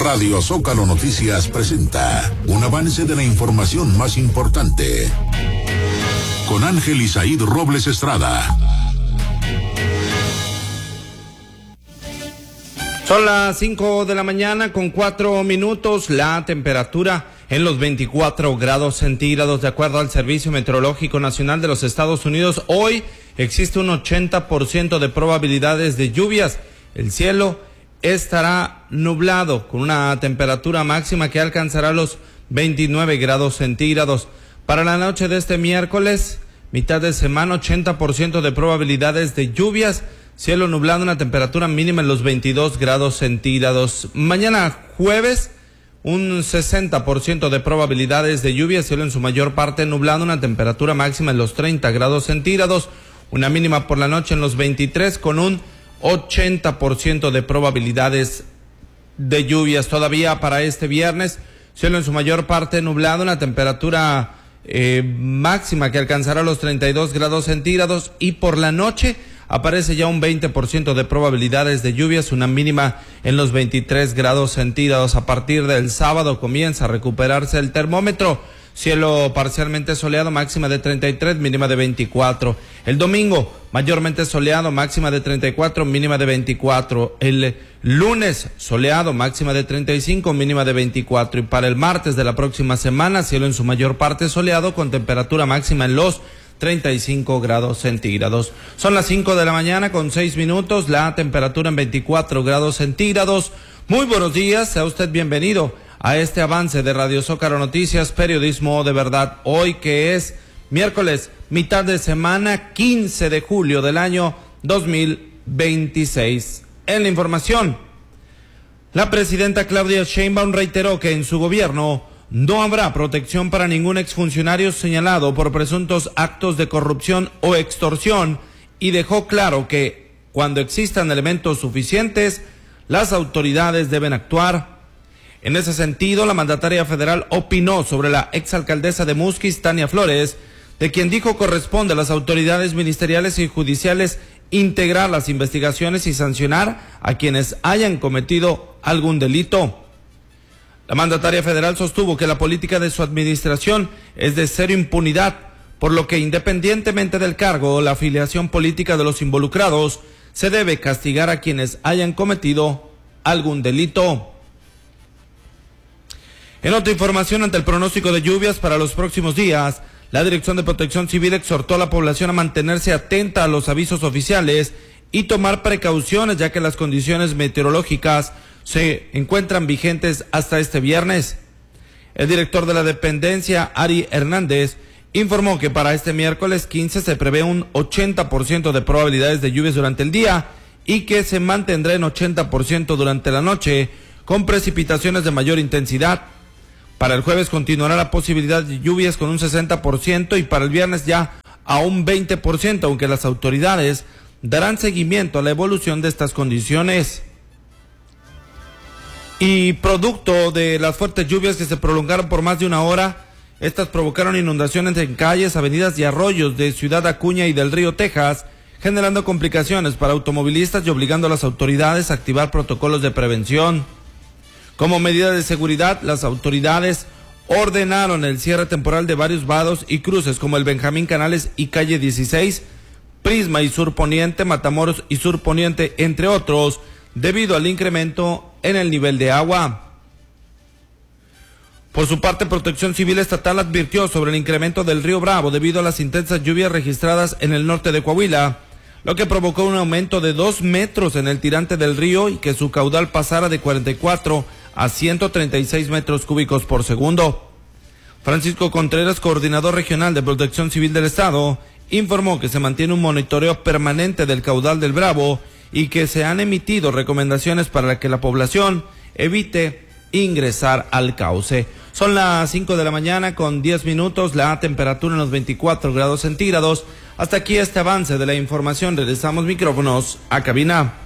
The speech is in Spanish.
Radio Zócalo Noticias presenta un avance de la información más importante. Con Ángel Isaíd Robles Estrada. Son las 5 de la mañana con 4 minutos. La temperatura en los 24 grados centígrados, de acuerdo al Servicio Meteorológico Nacional de los Estados Unidos. Hoy existe un 80% de probabilidades de lluvias. El cielo estará nublado con una temperatura máxima que alcanzará los 29 grados centígrados. Para la noche de este miércoles, mitad de semana, 80% de probabilidades de lluvias. Cielo nublado, una temperatura mínima en los 22 grados centígrados. Mañana jueves, un 60% de probabilidades de lluvia, cielo en su mayor parte nublado, una temperatura máxima en los 30 grados centígrados, una mínima por la noche en los 23 con un 80% de probabilidades de lluvias. Todavía para este viernes, cielo en su mayor parte nublado, una temperatura máxima que alcanzará los 32 grados centígrados, y por la noche aparece ya un 20% de probabilidades de lluvias, una mínima en los 23 grados centígrados. A partir del sábado comienza a recuperarse el termómetro. Cielo parcialmente soleado, máxima de 33, mínima de 24. El domingo, mayormente soleado, máxima de 34, mínima de 24. El lunes, soleado, máxima de 35, mínima de 24. Y para el martes de la próxima semana, cielo en su mayor parte soleado, con temperatura máxima en los 35 grados centígrados. Son las 5 de la mañana con 6 minutos, la temperatura en 24 grados centígrados. Muy buenos días, sea usted bienvenido a este avance de Radio Zócalo Noticias, periodismo de verdad. Hoy, que es miércoles, mitad de semana, 15 de julio del año 2026. En la información, la presidenta Claudia Sheinbaum reiteró que en su gobierno no habrá protección para ningún exfuncionario señalado por presuntos actos de corrupción o extorsión, y dejó claro que cuando existan elementos suficientes, las autoridades deben actuar. En ese sentido, la mandataria federal opinó sobre la exalcaldesa de Musquis, Tania Flores, de quien dijo corresponde a las autoridades ministeriales y judiciales integrar las investigaciones y sancionar a quienes hayan cometido algún delito. La mandataria federal sostuvo que la política de su administración es de cero impunidad, por lo que independientemente del cargo o la afiliación política de los involucrados, se debe castigar a quienes hayan cometido algún delito. En otra información, ante el pronóstico de lluvias para los próximos días, la Dirección de Protección Civil exhortó a la población a mantenerse atenta a los avisos oficiales y tomar precauciones, ya que las condiciones meteorológicas se encuentran vigentes hasta este viernes. El director de la dependencia, Ari Hernández, informó que para este miércoles 15 se prevé un 80% de probabilidades de lluvias durante el día y que se mantendrá en 80% durante la noche, con precipitaciones de mayor intensidad. Para el jueves continuará la posibilidad de lluvias con un 60% y para el viernes ya a un 20%, aunque las autoridades darán seguimiento a la evolución de estas condiciones. Y producto de las fuertes lluvias que se prolongaron por más de una hora, estas provocaron inundaciones en calles, avenidas y arroyos de Ciudad Acuña y del Río Texas, generando complicaciones para automovilistas y obligando a las autoridades a activar protocolos de prevención. Como medida de seguridad, las autoridades ordenaron el cierre temporal de varios vados y cruces como el Benjamín Canales y Calle 16, Prisma y Sur Poniente, Matamoros y Sur Poniente, entre otros, debido al incremento en el nivel de agua. Por su parte, Protección Civil Estatal advirtió sobre el incremento del río Bravo debido a las intensas lluvias registradas en el norte de Coahuila, lo que provocó un aumento de 2 metros en el tirante del río y que su caudal pasara de 44 a 136 metros cúbicos por segundo. Francisco Contreras, coordinador regional de Protección Civil del Estado, informó que se mantiene un monitoreo permanente del caudal del Bravo y que se han emitido recomendaciones para que la población evite ingresar al cauce. Son las 5 de la mañana con 10 minutos, la temperatura en los 24 grados centígrados. Hasta aquí este avance de la información. Regresamos micrófonos a cabina.